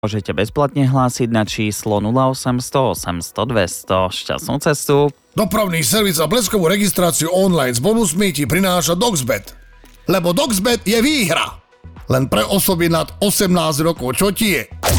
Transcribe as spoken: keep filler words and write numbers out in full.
Môžete bezplatne hlásiť na číslo nula osemsto osemsto dvesto. Šťastnú cestu. Dopravný servis a bleskovú registráciu online s bonusmi ti prináša Doxbet. Lebo Doxbet je výhra. Len pre osoby nad osemnásť rokov. Čo ti je?